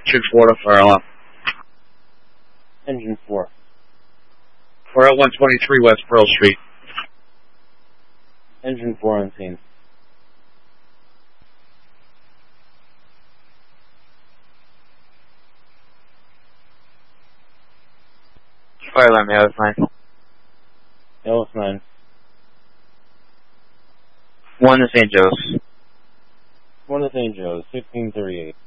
Engine 4 to fire alarm. Engine 4. We're at 123 West Pearl Street. Engine 4 on scene. Fire alarm, Alice 9. Alice 9. 1 to St. Joe's. 1 to St. Joe's, 1638.